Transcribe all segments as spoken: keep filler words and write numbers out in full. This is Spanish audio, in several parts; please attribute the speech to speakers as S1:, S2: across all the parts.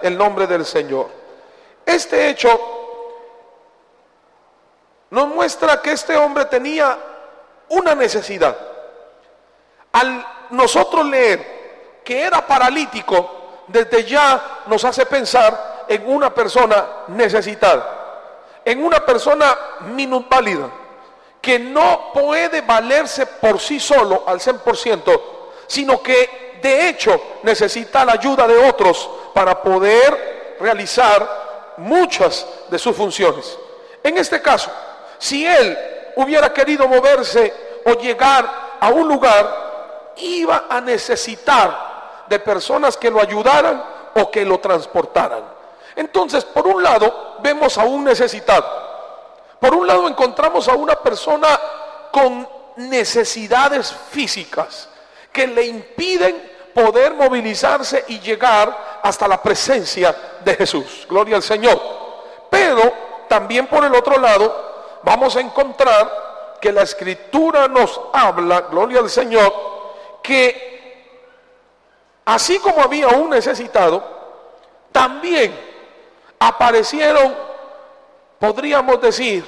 S1: el nombre del Señor. Este hecho nos muestra que este hombre tenía una necesidad. Al nosotros leer que era paralítico, desde ya nos hace pensar en una persona necesitada, en una persona minusválida, que no puede valerse por sí solo al cien por ciento, sino que de hecho necesita la ayuda de otros para poder realizar muchas de sus funciones. En este caso, si él hubiera querido moverse o llegar a un lugar, iba a necesitar de personas que lo ayudaran o que lo transportaran. Entonces, por un lado, vemos a un necesitado. Por un lado, encontramos a una persona con necesidades físicas que le impiden poder movilizarse y llegar hasta la presencia de Jesús. Gloria al Señor. Pero también por el otro lado, vamos a encontrar que la Escritura nos habla, gloria al Señor, que así como había un necesitado, también aparecieron, podríamos decir,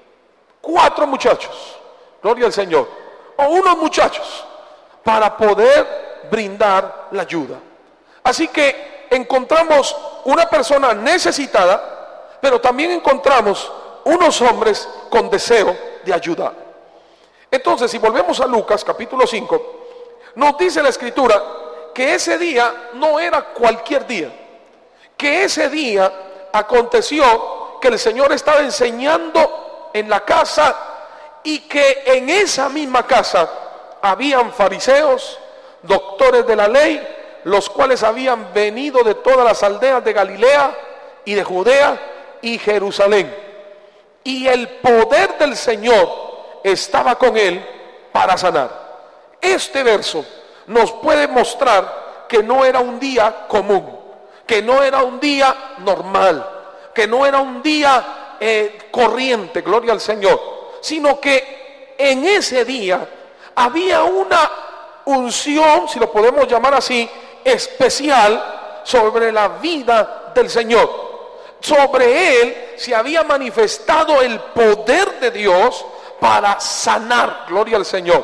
S1: cuatro muchachos, gloria al Señor, o unos muchachos, para poder brindar la ayuda. Así que encontramos una persona necesitada, pero también encontramos unos hombres con deseo de ayudar. Entonces, si volvemos a Lucas capítulo cinco, nos dice la Escritura que ese día no era cualquier día, que ese día aconteció que el Señor estaba enseñando en la casa y que en esa misma casa habían fariseos, doctores de la ley, los cuales habían venido de todas las aldeas de Galilea y de Judea y Jerusalén. Y el poder del Señor estaba con él para sanar. Este verso nos puede mostrar que no era un día común, que no era un día normal, que no era un día eh, corriente, gloria al Señor, sino que en ese día había una unción, si lo podemos llamar así, especial sobre la vida del Señor. Sobre él se había manifestado el poder de Dios para sanar, gloria al Señor.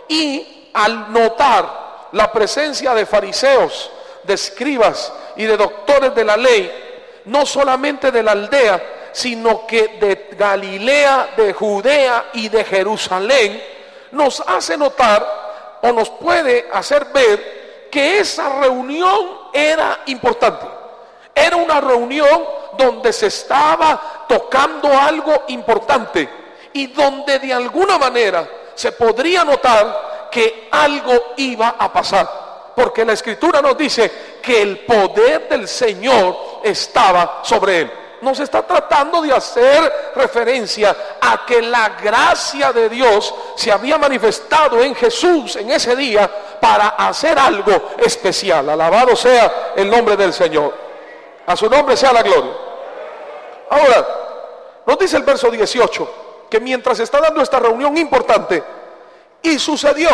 S1: Y al notar la presencia de fariseos, de escribas y de doctores de la ley, no solamente de la aldea, sino que de Galilea, de Judea y de Jerusalén, nos hace notar o nos puede hacer ver que esa reunión era importante. Era una reunión donde se estaba tocando algo importante y donde de alguna manera se podría notar que algo iba a pasar, porque la Escritura nos dice que el poder del Señor estaba sobre él. Nos está tratando de hacer referencia a que la gracia de Dios se había manifestado en Jesús en ese día para hacer algo especial. Alabado sea el nombre del Señor. A su nombre sea la gloria. Ahora, nos dice el verso dieciocho que mientras está dando esta reunión importante, y sucedió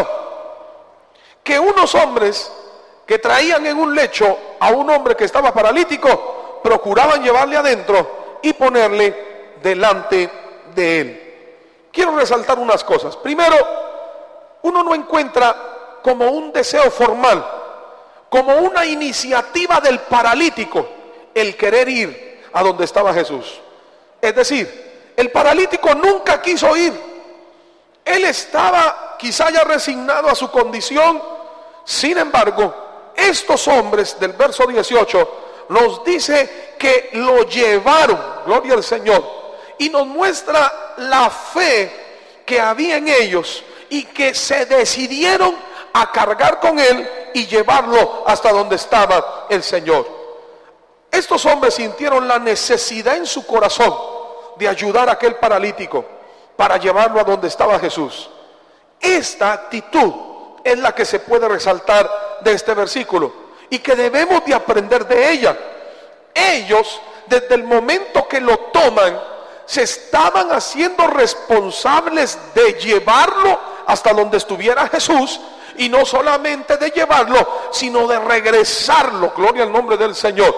S1: que unos hombres que traían en un lecho a un hombre que estaba paralítico, procuraban llevarle adentro y ponerle delante de él. Quiero resaltar unas cosas. Primero, uno no encuentra como un deseo formal, como una iniciativa del paralítico, el querer ir a donde estaba Jesús. Es decir, el paralítico nunca quiso ir. Él estaba quizá ya resignado a su condición. Sin embargo, estos hombres del verso dieciocho nos dice que lo llevaron, gloria al Señor, y nos muestra la fe que había en ellos y que se decidieron a cargar con él y llevarlo hasta donde estaba el Señor. Estos hombres sintieron la necesidad en su corazón de ayudar a aquel paralítico para llevarlo a donde estaba Jesús. Esta actitud es la que se puede resaltar de este versículo y que debemos de aprender de ella. Ellos, desde el momento que lo toman, se estaban haciendo responsables de llevarlo hasta donde estuviera Jesús, y no solamente de llevarlo, sino de regresarlo, gloria al nombre del Señor,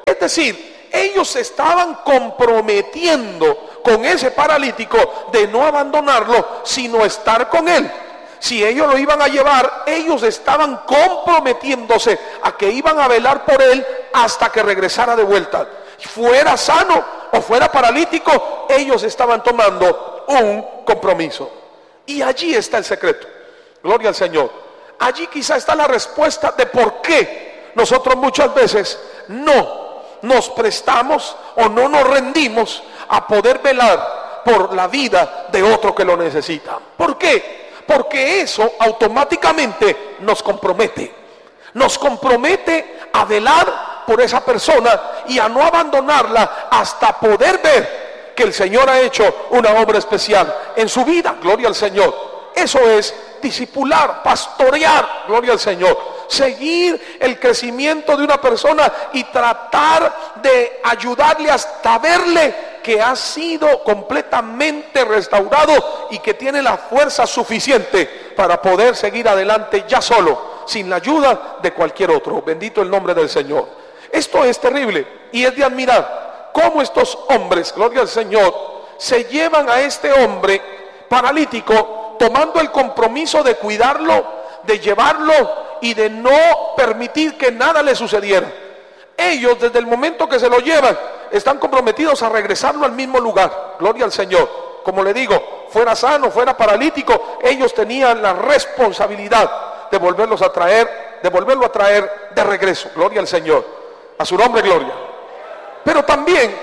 S1: Es decir, ellos se estaban comprometiendo con ese paralítico de no abandonarlo, sino estar con él. Si ellos lo iban a llevar, ellos estaban comprometiéndose a que iban a velar por él hasta que regresara de vuelta. Fuera sano o fuera paralítico, ellos estaban tomando un compromiso. Y allí está el secreto. Gloria al Señor. Allí quizá está la respuesta de por qué nosotros muchas veces no nos prestamos o no nos rendimos a poder velar por la vida de otro que lo necesita. ¿Por qué? Porque eso automáticamente nos compromete. Nos compromete a velar por esa persona y a no abandonarla hasta poder ver que el Señor ha hecho una obra especial en su vida. Gloria al Señor. Eso es discipular, pastorear, gloria al Señor. Seguir el crecimiento de una persona y tratar de ayudarle hasta verle que ha sido completamente restaurado y que tiene la fuerza suficiente para poder seguir adelante ya solo, sin la ayuda de cualquier otro. Bendito el nombre del Señor. Esto es terrible y es de admirar cómo estos hombres, gloria al Señor, se llevan a este hombre paralítico tomando el compromiso de cuidarlo, de llevarlo y de no permitir que nada le sucediera. Ellos desde el momento que se lo llevan están comprometidos a regresarlo al mismo lugar. Gloria al Señor. Como le digo, fuera sano, fuera paralítico, ellos tenían la responsabilidad de volverlos a traer, de volverlo a traer de regreso. Gloria al Señor. A su nombre, gloria. Pero también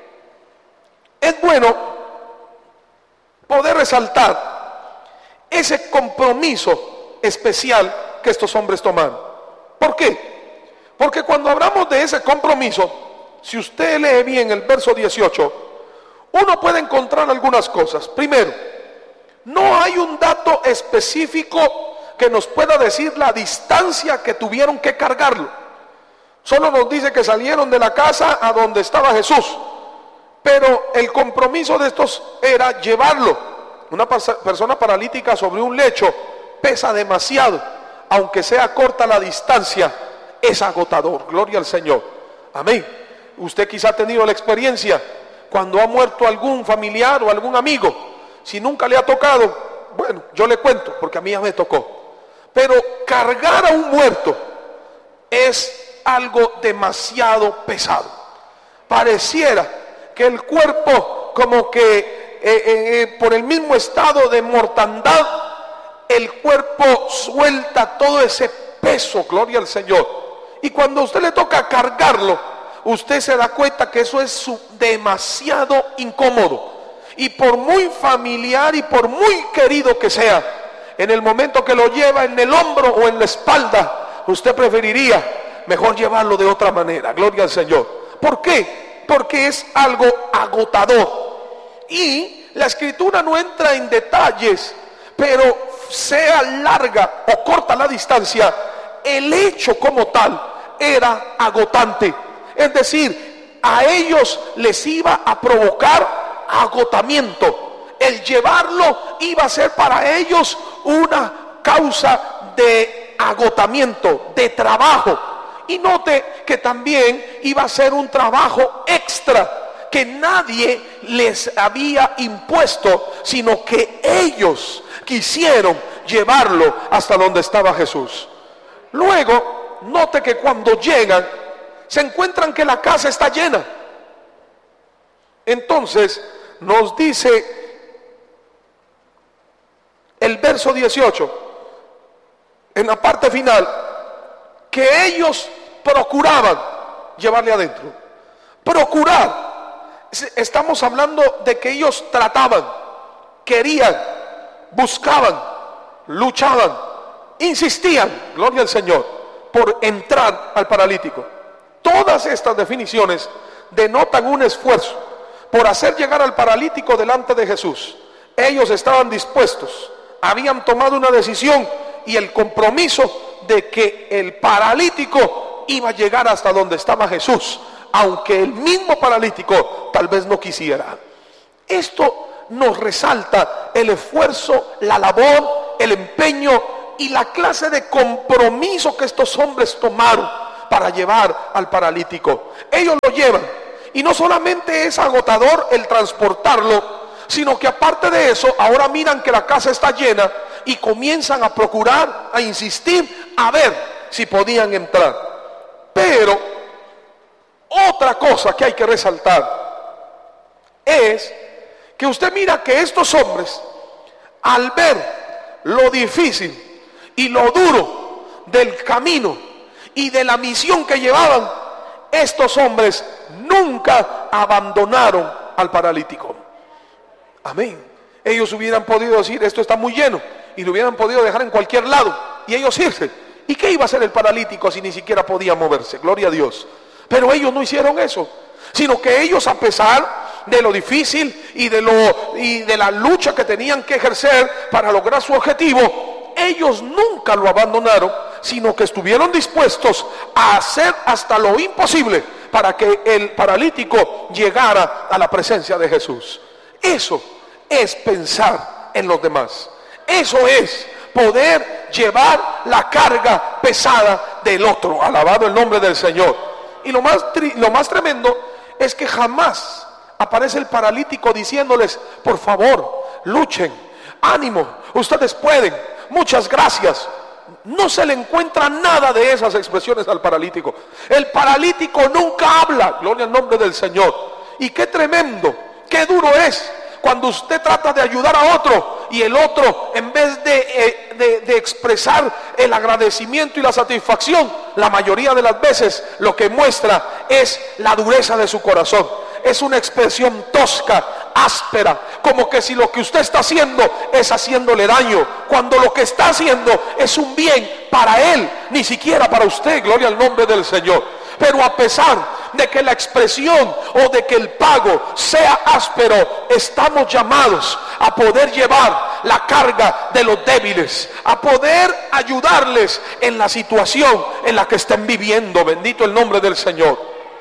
S1: es bueno poder resaltar ese compromiso especial que estos hombres tomaron. ¿Por qué? Porque cuando hablamos de ese compromiso, si usted lee bien el verso dieciocho, uno puede encontrar algunas cosas. Primero, no hay un dato específico que nos pueda decir la distancia que tuvieron que cargarlo. Solo nos dice que salieron de la casa a donde estaba Jesús, pero el compromiso de estos era llevarlo. Una persona paralítica sobre un lecho pesa demasiado, aunque sea corta la distancia, es agotador. Gloria al Señor. Amén. Usted quizá ha tenido la experiencia cuando ha muerto algún familiar o algún amigo. Si nunca le ha tocado, bueno, yo le cuento porque a mí ya me tocó. Pero cargar a un muerto es algo demasiado pesado. Pareciera que el cuerpo como que Eh, eh, por el mismo estado de mortandad, el cuerpo suelta todo ese peso, gloria al Señor. Y cuando a usted le toca cargarlo, usted se da cuenta que eso es su, demasiado incómodo. Y por muy familiar y por muy querido que sea, en el momento que lo lleva en el hombro o en la espalda, usted preferiría mejor llevarlo de otra manera, gloria al Señor. ¿Por qué? Porque es algo agotador. Y la escritura no entra en detalles, pero sea larga o corta la distancia, el hecho como tal era agotante. Es decir, a ellos les iba a provocar agotamiento. El llevarlo iba a ser para ellos una causa de agotamiento, de trabajo. Y note que también iba a ser un trabajo extra que nadie les había impuesto, sino que ellos quisieron llevarlo hasta donde estaba Jesús. Luego, note que cuando llegan, se encuentran que la casa está llena. Entonces, nos dice el verso dieciocho, en la parte final, que ellos procuraban llevarle adentro. Procurar. Estamos hablando de que ellos trataban, querían, buscaban, luchaban, insistían, gloria al Señor, por entrar al paralítico. Todas estas definiciones denotan un esfuerzo por hacer llegar al paralítico delante de Jesús. Ellos estaban dispuestos, habían tomado una decisión y el compromiso de que el paralítico iba a llegar hasta donde estaba Jesús, aunque el mismo paralítico tal vez no quisiera. Esto nos resalta el esfuerzo, la labor, el empeño y la clase de compromiso que estos hombres tomaron para llevar al paralítico. Ellos lo llevan, y no solamente es agotador el transportarlo, sino que aparte de eso, ahora miran que la casa está llena y comienzan a procurar, a insistir, a ver si podían entrar. Pero otra cosa que hay que resaltar es que usted mira que estos hombres, al ver lo difícil y lo duro del camino y de la misión que llevaban, estos hombres nunca abandonaron al paralítico. Amén. Ellos hubieran podido decir, esto está muy lleno, y lo hubieran podido dejar en cualquier lado y ellos irse. ¿Y qué iba a hacer el paralítico si ni siquiera podía moverse? Gloria a Dios. Pero ellos no hicieron eso, sino que ellos, a pesar de lo difícil y de, lo, y de la lucha que tenían que ejercer para lograr su objetivo, ellos nunca lo abandonaron, sino que estuvieron dispuestos a hacer hasta lo imposible para que el paralítico llegara a la presencia de Jesús. Eso es pensar en los demás. Eso es poder llevar la carga pesada del otro. Alabado el nombre del Señor. Y lo más, tri- lo más tremendo es que jamás aparece el paralítico diciéndoles, por favor, luchen, ánimo, ustedes pueden, muchas gracias. No se le encuentra nada de esas expresiones al paralítico. El paralítico nunca habla, gloria al nombre del Señor. Y qué tremendo, qué duro es cuando usted trata de ayudar a otro y el otro, en vez de, eh, de, de expresar el agradecimiento y la satisfacción, la mayoría de las veces lo que muestra es la dureza de su corazón. Es una expresión tosca, áspera, como que si lo que usted está haciendo es haciéndole daño, cuando lo que está haciendo es un bien para él, ni siquiera para usted. Gloria al nombre del Señor. Pero a pesar de que la expresión o de que el pago sea áspero, estamos llamados a poder llevar la carga de los débiles, a poder ayudarles en la situación en la que estén viviendo. Bendito el nombre del Señor.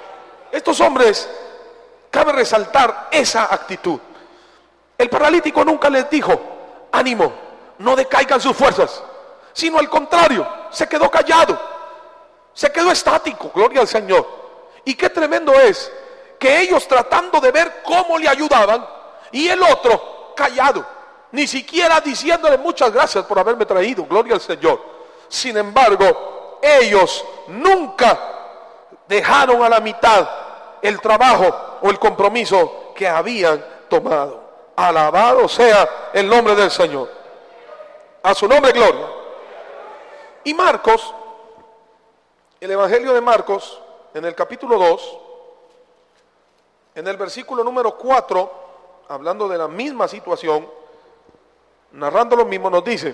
S1: Estos hombres, cabe resaltar esa actitud. El paralítico nunca les dijo, ánimo, no decaigan sus fuerzas, sino al contrario, se quedó callado, se quedó estático. Gloria al Señor. Y qué tremendo es que ellos, tratando de ver cómo le ayudaban, y el otro callado, ni siquiera diciéndole muchas gracias por haberme traído. Gloria al Señor. Sin embargo, ellos nunca dejaron a la mitad el trabajo o el compromiso que habían tomado. Alabado sea el nombre del Señor. A su nombre gloria. Y Marcos, el Evangelio de Marcos, en el capítulo dos, en el versículo número cuatro, hablando de la misma situación, narrando lo mismo, nos dice: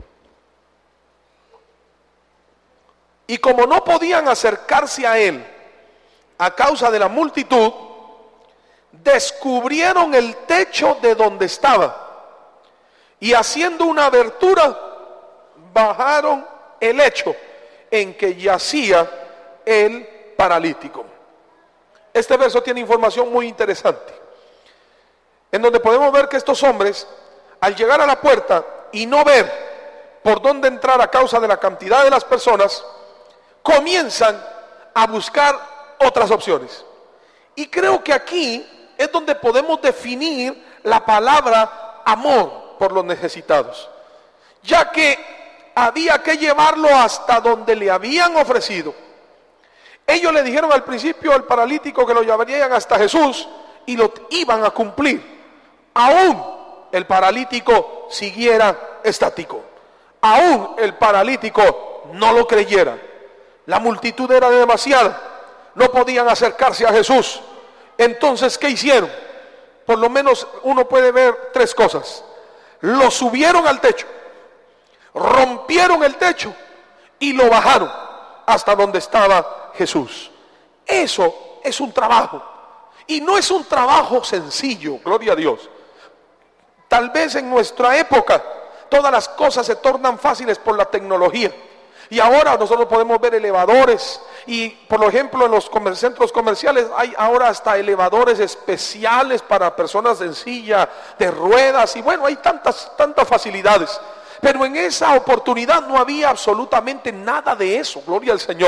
S1: y como no podían acercarse a él a causa de la multitud, descubrieron el techo de donde estaba, y haciendo una abertura, bajaron el lecho en que yacía el paralítico. Este verso tiene información muy interesante, en donde podemos ver que estos hombres, al llegar a la puerta y no ver por dónde entrar a causa de la cantidad de las personas, comienzan a buscar otras opciones. Y creo que aquí es donde podemos definir la palabra amor por los necesitados, ya que había que llevarlo hasta donde le habían ofrecido. Ellos le dijeron al principio al paralítico que lo llevarían hasta Jesús y lo iban a cumplir. Aún el paralítico siguiera estático, aún el paralítico no lo creyera. La multitud era demasiada, no podían acercarse a Jesús. Entonces, ¿qué hicieron? Por lo menos uno puede ver tres cosas. Lo subieron al techo, rompieron el techo y lo bajaron hasta donde estaba Jesús. Eso es un trabajo, y no es un trabajo sencillo, gloria a Dios. Tal vez en nuestra época todas las cosas se tornan fáciles por la tecnología, y ahora nosotros podemos ver elevadores, y por ejemplo en los comer- centros comerciales hay ahora hasta elevadores especiales para personas en silla de ruedas, y bueno, hay tantas, tantas facilidades. Pero en esa oportunidad no había absolutamente nada de eso, gloria al Señor.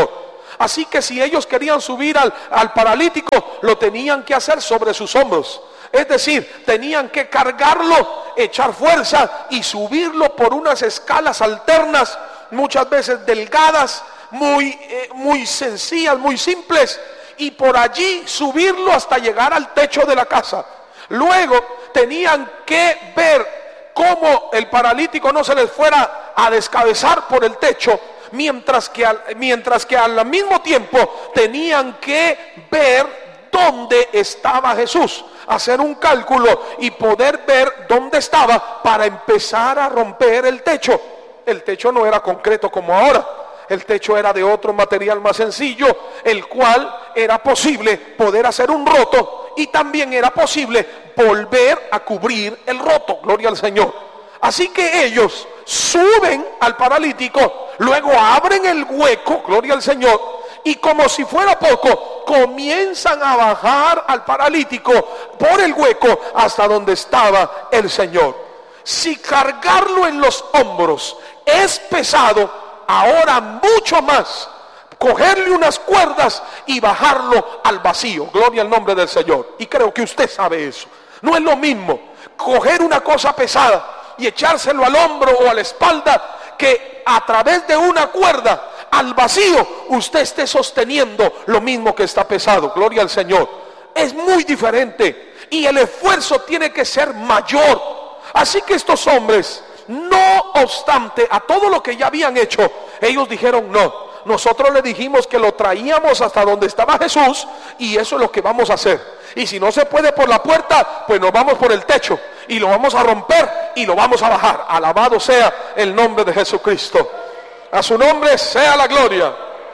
S1: Así que si ellos querían subir al, al paralítico, lo tenían que hacer sobre sus hombros. Es decir, tenían que cargarlo, echar fuerza y subirlo por unas escalas alternas, muchas veces delgadas, muy, eh, muy sencillas, muy simples, y por allí subirlo hasta llegar al techo de la casa. Luego tenían que ver cómo el paralítico no se les fuera a descabezar por el techo, mientras que al, mientras que al mismo tiempo tenían que ver dónde estaba Jesús, hacer un cálculo y poder ver dónde estaba para empezar a romper el techo. El techo no era concreto como ahora, el techo era de otro material más sencillo, el cual era posible poder hacer un roto y también era posible volver a cubrir el roto, gloria al Señor. Así que ellos suben al paralítico, luego abren el hueco, gloria al Señor, y como si fuera poco, comienzan a bajar al paralítico por el hueco hasta donde estaba el Señor. Si cargarlo en los hombros es pesado, ahora mucho más, cogerle unas cuerdas y bajarlo al vacío, gloria al nombre del Señor. Y creo que usted sabe eso. No es lo mismo coger una cosa pesada y echárselo al hombro o a la espalda, que a través de una cuerda al vacío usted esté sosteniendo lo mismo que está pesado, gloria al Señor. Es muy diferente y el esfuerzo tiene que ser mayor. Así que estos hombres, no obstante a todo lo que ya habían hecho, ellos dijeron: no, nosotros le dijimos que lo traíamos hasta donde estaba Jesús y eso es lo que vamos a hacer. Y si no se puede por la puerta, pues nos vamos por el techo y lo vamos a romper y lo vamos a bajar. Alabado sea el nombre de Jesucristo. A su nombre sea la gloria.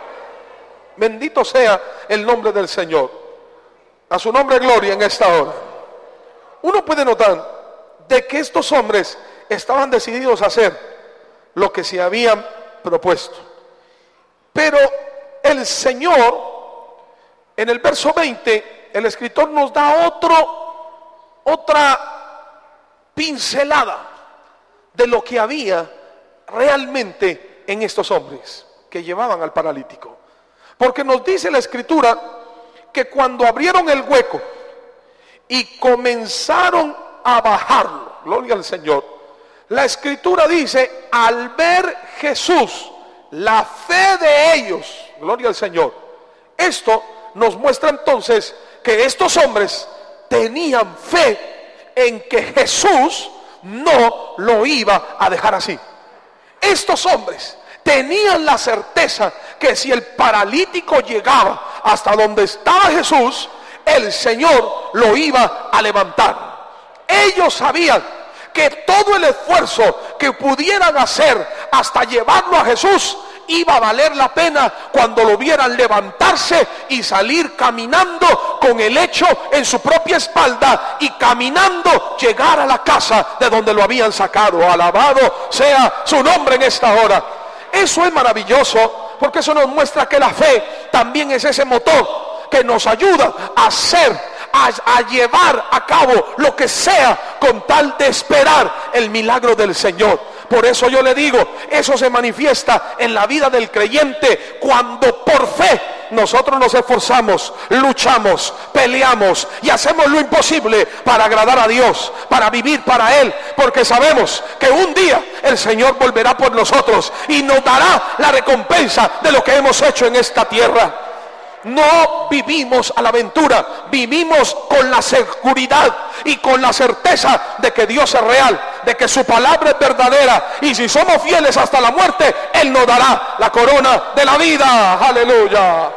S1: Bendito sea el nombre del Señor. A su nombre gloria en esta hora. Uno puede notar de que estos hombres estaban decididos a hacer lo que se habían propuesto. Pero el Señor, en el verso veinte, el escritor nos da otro, otra pincelada de lo que había realmente en estos hombres que llevaban al paralítico. Porque nos dice la escritura que cuando abrieron el hueco y comenzaron a bajarlo, gloria al Señor, la escritura dice: al ver Jesús la fe de ellos, gloria al Señor. Esto nos muestra entonces que estos hombres tenían fe en que Jesús no lo iba a dejar así. Estos hombres tenían la certeza que si el paralítico llegaba hasta donde estaba Jesús, el Señor lo iba a levantar. Ellos sabían que todo el esfuerzo que pudieran hacer hasta llevarlo a Jesús iba a valer la pena cuando lo vieran levantarse y salir caminando con el hecho en su propia espalda y caminando llegar a la casa de donde lo habían sacado. Alabado sea su nombre en esta hora. Eso es maravilloso, porque eso nos muestra que la fe también es ese motor que nos ayuda a hacer A, a llevar a cabo lo que sea con tal de esperar el milagro del Señor. Por eso yo le digo, eso se manifiesta en la vida del creyente cuando por fe nosotros nos esforzamos, luchamos, peleamos y hacemos lo imposible para agradar a Dios, para vivir para Él, porque sabemos que un día el Señor volverá por nosotros y nos dará la recompensa de lo que hemos hecho en esta tierra. No vivimos a la aventura, vivimos con la seguridad y con la certeza de que Dios es real, de que su palabra es verdadera, y si somos fieles hasta la muerte, Él nos dará la corona de la vida. Aleluya.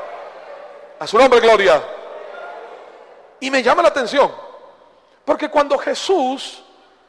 S1: A su nombre gloria. Y me llama la atención, porque cuando Jesús,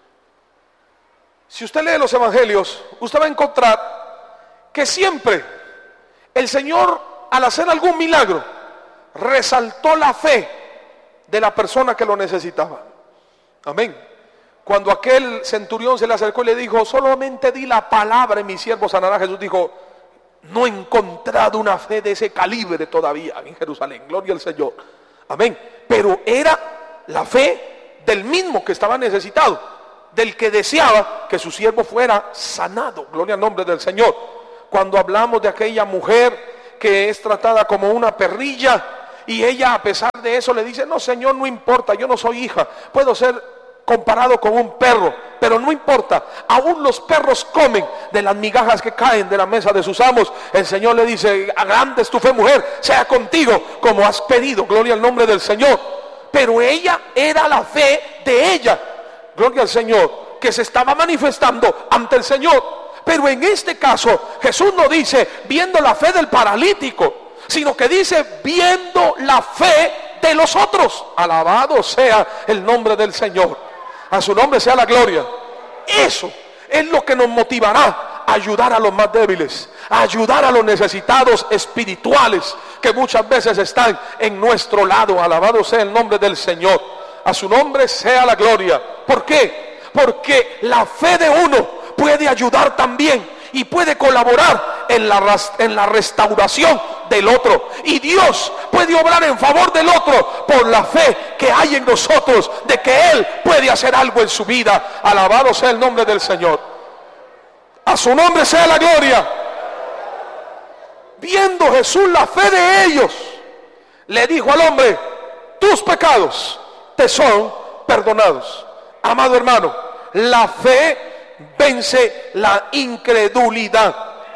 S1: si usted lee los evangelios, usted va a encontrar que siempre el Señor, al hacer algún milagro, resaltó la fe de la persona que lo necesitaba. Amén. Cuando aquel centurión se le acercó y le dijo: solamente di la palabra y mi siervo sanará, Jesús dijo: no he encontrado una fe de ese calibre todavía en Jerusalén. Gloria al Señor. Amén. Pero era la fe del mismo que estaba necesitado, del que deseaba que su siervo fuera sanado. Gloria al nombre del Señor. Cuando hablamos de aquella mujer que es tratada como una perrilla, y ella a pesar de eso le dice: no, Señor, no importa, yo no soy hija, puedo ser comparado con un perro, pero no importa, aún los perros comen de las migajas que caen de la mesa de sus amos. El Señor le dice: grande es tu fe, mujer, sea contigo como has pedido, gloria al nombre del Señor. Pero ella era la fe de ella, gloria al Señor, que se estaba manifestando ante el Señor. Pero en este caso Jesús no dice viendo la fe del paralítico, sino que dice viendo la fe de los otros. Alabado sea el nombre del Señor. A su nombre sea la gloria. Eso es lo que nos motivará a ayudar a los más débiles, a ayudar a los necesitados espirituales que muchas veces están en nuestro lado. Alabado sea el nombre del Señor. A su nombre sea la gloria. ¿Por qué? Porque la fe de uno puede ayudar también y puede colaborar en la, en la restauración del otro, y Dios puede obrar en favor del otro por la fe que hay en nosotros de que Él puede hacer algo en su vida. Alabado sea el nombre del Señor. A su nombre sea la gloria. Viendo Jesús la fe de ellos, le dijo al hombre: tus pecados te son perdonados. Amado hermano, la fe vence la incredulidad.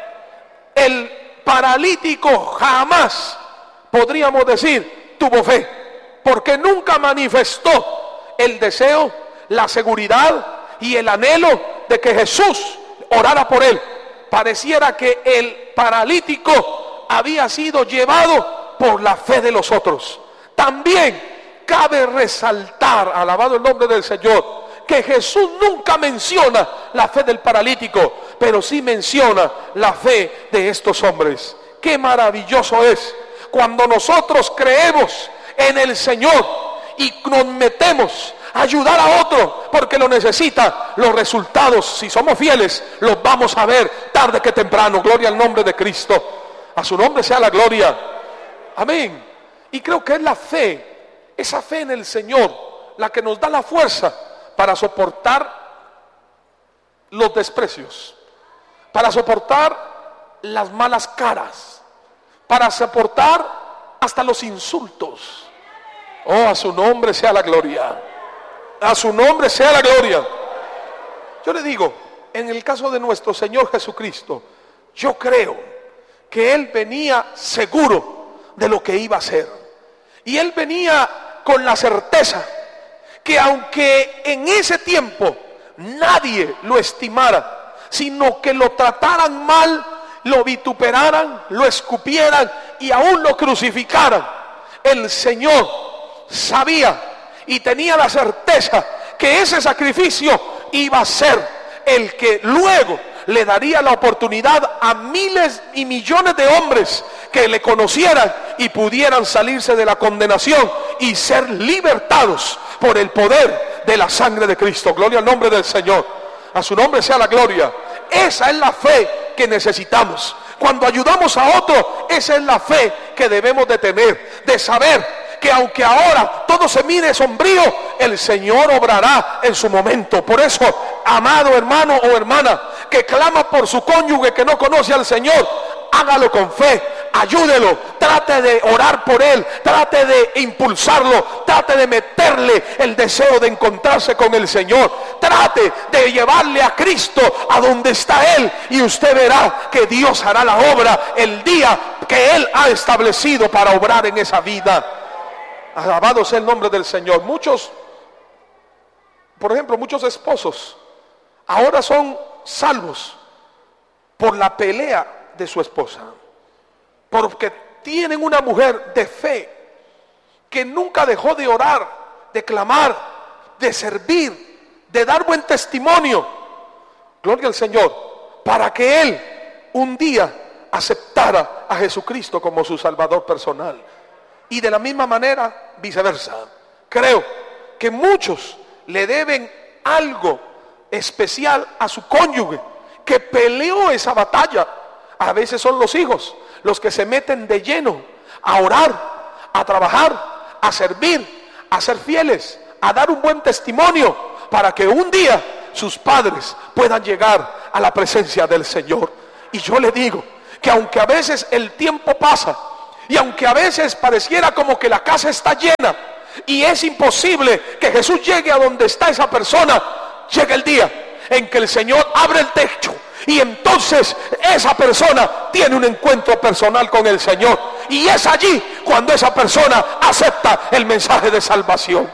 S1: El paralítico jamás, podríamos decir, tuvo fe, porque nunca manifestó el deseo, la seguridad y el anhelo de que Jesús orara por él. Pareciera que el paralítico había sido llevado por la fe de los otros. También cabe resaltar, alabado el nombre del Señor, que Jesús nunca menciona la fe del paralítico, pero sí menciona la fe de estos hombres. Qué maravilloso es cuando nosotros creemos en el Señor y nos metemos a ayudar a otro porque lo necesita. Los resultados, si somos fieles, los vamos a ver tarde que temprano. Gloria al nombre de Cristo. A su nombre sea la gloria. Amén. Y creo que es la fe, esa fe en el Señor, la que nos da la fuerza para soportar los desprecios, para soportar las malas caras, para soportar hasta los insultos. Oh, a su nombre sea la gloria. A su nombre sea la gloria. Yo le digo, en el caso de nuestro Señor Jesucristo, yo creo que Él venía seguro de lo que iba a hacer. Y Él venía con la certeza que aunque en ese tiempo nadie lo estimara, sino que lo trataran mal, lo vituperaran, lo escupieran y aún lo crucificaran, el Señor sabía y tenía la certeza que ese sacrificio iba a ser el que luego le daría la oportunidad a miles y millones de hombres que le conocieran y pudieran salirse de la condenación y ser libertados por el poder de la sangre de Cristo. Gloria al nombre del Señor. A su nombre sea la gloria. Esa es la fe que necesitamos. Cuando ayudamos a otro, esa es la fe que debemos de tener, de saber que aunque ahora todo se mire sombrío, el Señor obrará en su momento. Por eso, amado hermano o hermana que clama por su cónyuge que no conoce al Señor, hágalo con fe, ayúdelo, trate de orar por él, trate de impulsarlo, trate de meterle el deseo de encontrarse con el Señor, trate de llevarle a Cristo a donde está Él, y usted verá que Dios hará la obra el día que Él ha establecido para obrar en esa vida. Alabado sea el nombre del Señor. Muchos, por ejemplo, muchos esposos ahora son salvos por la pelea de su esposa, porque tienen una mujer de fe que nunca dejó de orar, de clamar, de servir, de dar buen testimonio. Gloria al Señor, para que él un día aceptara a Jesucristo como su Salvador personal. Y de la misma manera, viceversa. Creo que muchos le deben algo especial a su cónyuge que peleó esa batalla. A veces son los hijos los que se meten de lleno a orar, a trabajar, a servir, a ser fieles, a dar un buen testimonio, para que un día sus padres puedan llegar a la presencia del Señor. Y yo le digo que aunque a veces el tiempo pasa y aunque a veces pareciera como que la casa está llena y es imposible que Jesús llegue a donde está esa persona, llega el día en que el Señor abre el techo y entonces esa persona tiene un encuentro personal con el Señor, y es allí cuando esa persona acepta el mensaje de salvación.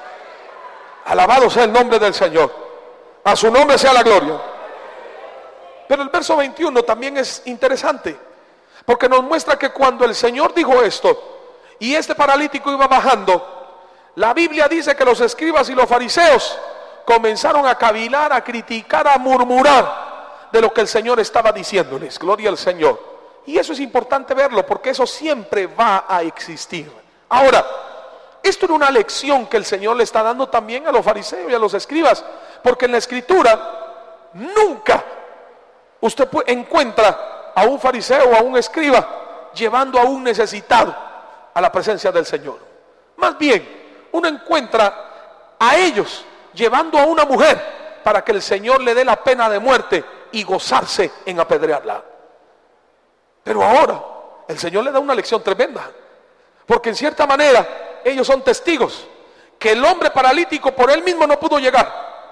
S1: Alabado sea el nombre del Señor, a su nombre sea la gloria. Pero el verso veintiuno también es interesante, porque nos muestra que cuando el Señor dijo esto y este paralítico iba bajando, la Biblia dice que los escribas y los fariseos comenzaron a cavilar, a criticar, a murmurar de lo que el Señor estaba diciéndoles. Gloria al Señor. Y eso es importante verlo, porque eso siempre va a existir. Ahora, esto era una lección que el Señor le está dando también a los fariseos y a los escribas, porque en la Escritura nunca usted encuentra a un fariseo o a un escriba llevando a un necesitado a la presencia del Señor. Más bien, uno encuentra a ellos llevando a una mujer para que el Señor le dé la pena de muerte y gozarse en apedrearla. Pero ahora el Señor le da una lección tremenda, porque en cierta manera ellos son testigos que el hombre paralítico por él mismo no pudo llegar,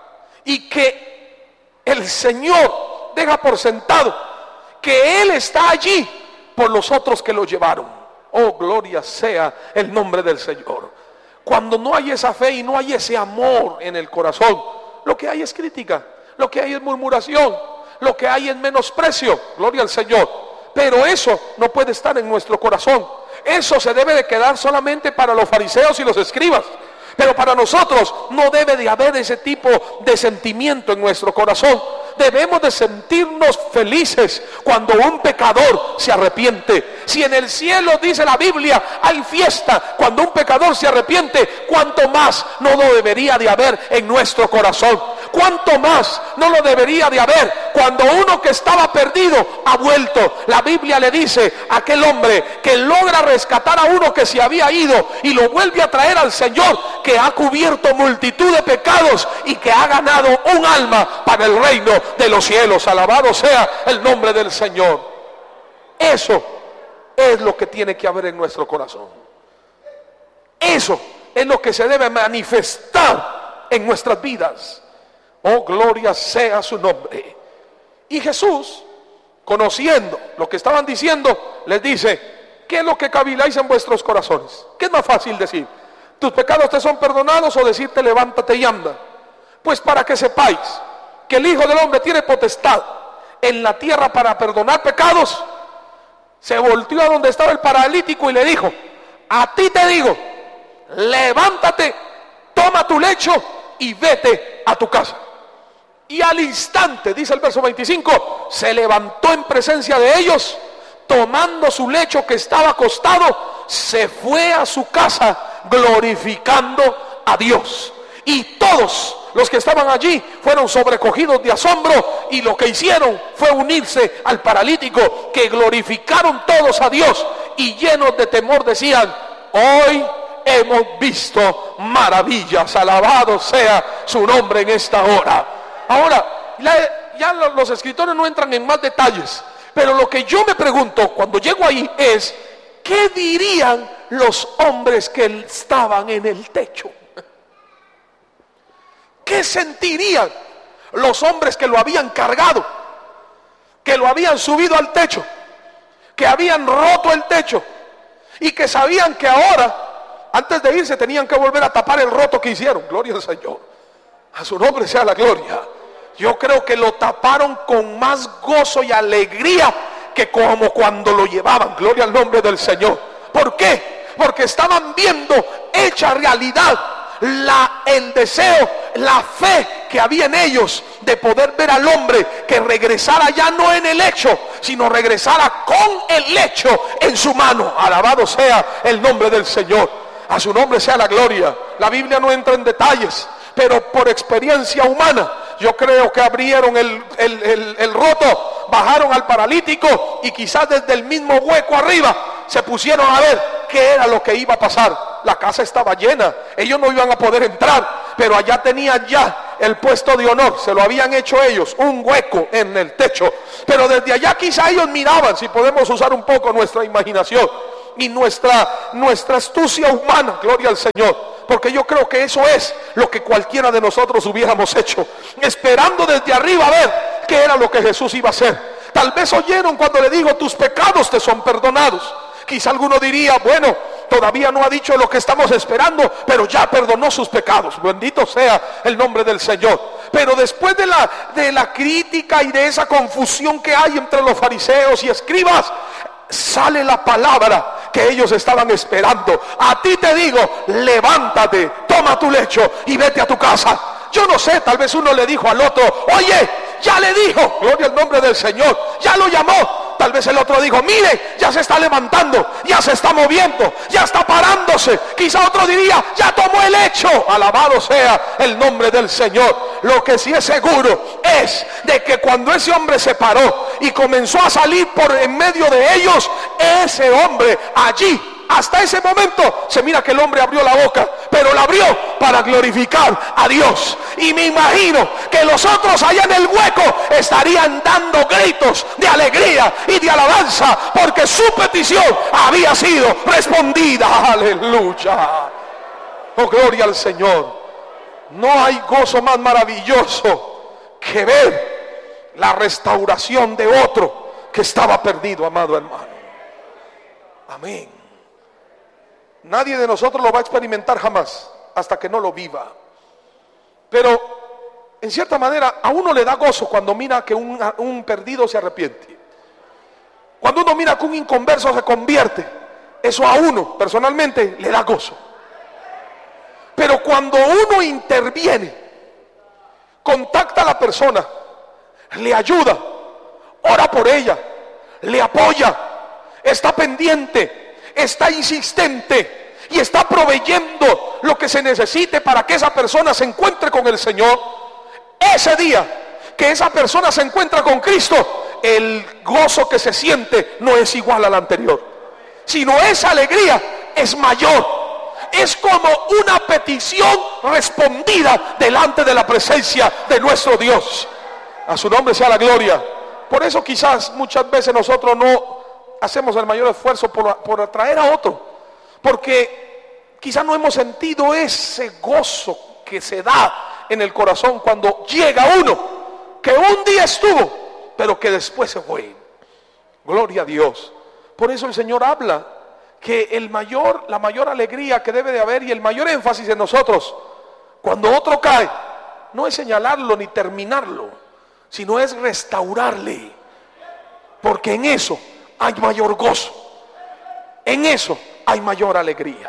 S1: y que el Señor deja por sentado que Él está allí por los otros que lo llevaron. Oh, gloria sea el nombre del Señor. Cuando no hay esa fe y no hay ese amor en el corazón, lo que hay es crítica, lo que hay es murmuración, lo que hay es menosprecio. Gloria al Señor. Pero eso no puede estar en nuestro corazón. Eso se debe de quedar solamente para los fariseos y los escribas. Pero para nosotros no debe de haber ese tipo de sentimiento en nuestro corazón. Debemos de sentirnos felices cuando un pecador se arrepiente. Si en el cielo, dice la Biblia, hay fiesta cuando un pecador se arrepiente, ¿cuánto más no lo debería de haber en nuestro corazón? ¿Cuánto más no lo debería de haber cuando uno que estaba perdido ha vuelto? La Biblia le dice a aquel hombre que logra rescatar a uno que se había ido y lo vuelve a traer al Señor, que ha cubierto multitud de pecados y que ha ganado un alma para el reino de los cielos. Alabado sea el nombre del Señor. Eso es lo que tiene que haber en nuestro corazón. Eso es lo que se debe manifestar en nuestras vidas. Oh, gloria sea su nombre. Y Jesús, conociendo lo que estaban diciendo, les dice: ¿qué es lo que caviláis en vuestros corazones? ¿Qué es más fácil decir? ¿Tus pecados te son perdonados? O decirte: levántate y anda. Pues para que sepáis que el Hijo del Hombre tiene potestad en la tierra para perdonar pecados, se volteó a donde estaba el paralítico y le dijo: a ti te digo, levántate, toma tu lecho y vete a tu casa. Y al instante, dice el verso veinticinco, se levantó en presencia de ellos, tomando su lecho que estaba acostado, se fue a su casa glorificando a Dios. Y todos los que estaban allí fueron sobrecogidos de asombro, y lo que hicieron fue unirse al paralítico, que glorificaron todos a Dios, y llenos de temor decían: hoy hemos visto maravillas. Alabado sea su nombre en esta hora. Ahora, ya, ya los escritores no entran en más detalles, pero lo que yo me pregunto cuando llego ahí es: ¿qué dirían los hombres que estaban en el techo? ¿Qué sentirían los hombres que lo habían cargado, que lo habían subido al techo, que habían roto el techo y que sabían que ahora, antes de irse, tenían que volver a tapar el roto que hicieron? Gloria al Señor, a su nombre sea la gloria. Yo creo que lo taparon con más gozo y alegría que como cuando lo llevaban. Gloria al nombre del Señor. ¿Por qué? Porque estaban viendo hecha realidad la, el deseo, la fe que había en ellos de poder ver al hombre que regresara ya no en el lecho, sino regresara con el lecho en su mano. Alabado sea el nombre del Señor, a su nombre sea la gloria. La Biblia no entra en detalles, pero por experiencia humana, yo creo que abrieron el, el, el, el roto, bajaron al paralítico y quizás desde el mismo hueco arriba se pusieron a ver qué era lo que iba a pasar. La casa estaba llena, ellos no iban a poder entrar, pero allá tenían ya el puesto de honor, se lo habían hecho ellos, un hueco en el techo. Pero desde allá quizá ellos miraban, si podemos usar un poco nuestra imaginación y nuestra, nuestra astucia humana, gloria al Señor, porque yo creo que eso es lo que cualquiera de nosotros hubiéramos hecho, esperando desde arriba a ver qué era lo que Jesús iba a hacer. Tal vez oyeron cuando le dijo, tus pecados te son perdonados. Quizá alguno diría, bueno, todavía no ha dicho lo que estamos esperando, pero ya perdonó sus pecados. Bendito sea el nombre del Señor. Pero después de la, de la crítica y de esa confusión que hay entre los fariseos y escribas, sale la palabra que ellos estaban esperando. A ti te digo, levántate, toma tu lecho y vete a tu casa. Yo no sé, tal vez uno le dijo al otro, oye, ya le dijo, gloria al nombre del Señor, ya lo llamó. Tal vez el otro dijo, mire, ya se está levantando, ya se está moviendo, ya está parándose. Quizá otro diría, ya tomó el hecho. Alabado sea el nombre del Señor. Lo que sí es seguro es de que cuando ese hombre se paró y comenzó a salir por en medio de ellos, ese hombre allí, hasta ese momento, se mira que el hombre abrió la boca, pero la abrió para glorificar a Dios. Y me imagino que los otros allá en el hueco estarían dando gritos de alegría y de alabanza, porque su petición había sido respondida. Aleluya. Oh, gloria al Señor. No hay gozo más maravilloso que ver la restauración de otro que estaba perdido, amado hermano. Amén. Nadie de nosotros lo va a experimentar jamás hasta que no lo viva. Pero en cierta manera a uno le da gozo cuando mira que un, un perdido se arrepiente. Cuando uno mira que un inconverso se convierte, eso a uno personalmente le da gozo. Pero cuando uno interviene, contacta a la persona, le ayuda, ora por ella, le apoya, está pendiente, está insistente y está proveyendo lo que se necesite para que esa persona se encuentre con el Señor, ese día que esa persona se encuentra con Cristo, el gozo que se siente no es igual al anterior, sino esa alegría es mayor. Es como una petición respondida delante de la presencia de nuestro Dios. A su nombre sea la gloria. Por eso quizás muchas veces nosotros no hacemos el mayor esfuerzo por, por atraer a otro, porque quizás no hemos sentido ese gozo que se da en el corazón cuando llega uno que un día estuvo, pero que después se fue. Gloria a Dios. Por eso el Señor habla que el mayor, la mayor alegría que debe de haber y el mayor énfasis en nosotros cuando otro cae no es señalarlo ni terminarlo, sino es restaurarle, porque en eso hay mayor gozo, en eso hay mayor alegría.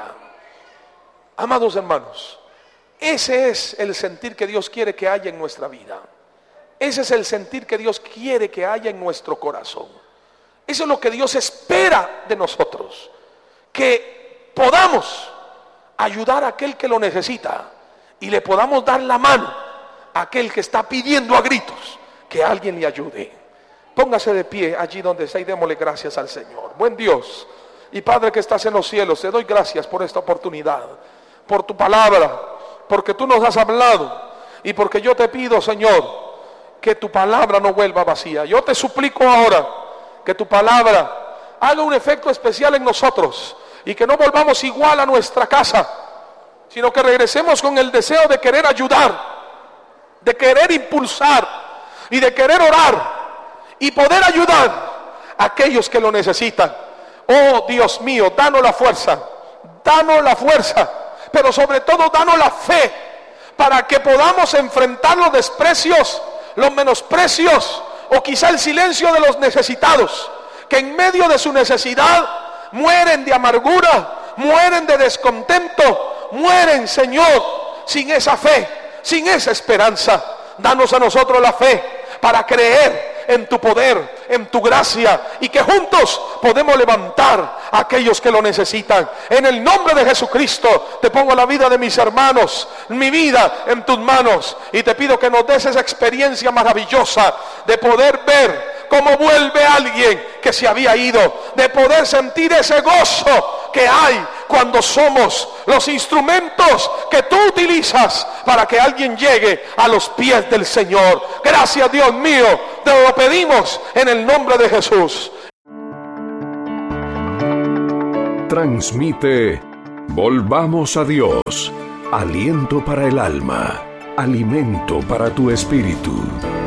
S1: Amados hermanos, ese es el sentir que Dios quiere que haya en nuestra vida. Ese es el sentir que Dios quiere que haya en nuestro corazón. Eso es lo que Dios espera de nosotros, que podamos ayudar a aquel que lo necesita y le podamos dar la mano a aquel que está pidiendo a gritos que alguien le ayude. Póngase de pie allí donde está y démosle gracias al Señor. Buen Dios y Padre que estás en los cielos, te doy gracias por esta oportunidad, por tu palabra, porque tú nos has hablado y porque yo te pido, Señor, que tu palabra no vuelva vacía. Yo te suplico ahora que tu palabra haga un efecto especial en nosotros y que no volvamos igual a nuestra casa, sino que regresemos con el deseo de querer ayudar, de querer impulsar y de querer orar y poder ayudar a aquellos que lo necesitan. Oh Dios mío, danos la fuerza, danos la fuerza, pero sobre todo danos la fe para que podamos enfrentar los desprecios, los menosprecios o quizá el silencio de los necesitados, que en medio de su necesidad mueren de amargura, mueren de descontento, mueren, Señor, sin esa fe, sin esa esperanza. Danos a nosotros la fe para creer en tu poder, en tu gracia, y que juntos podemos levantar a aquellos que lo necesitan. En el nombre de Jesucristo te pongo la vida de mis hermanos, mi vida en tus manos, y te pido que nos des esa experiencia maravillosa de poder ver cómo vuelve alguien que se había ido, de poder sentir ese gozo que hay cuando somos los instrumentos que tú utilizas para que alguien llegue a los pies del Señor. Gracias, Dios mío, te lo pedimos en el nombre de Jesús.
S2: Transmite Volvamos a Dios, aliento para el alma, alimento para tu espíritu.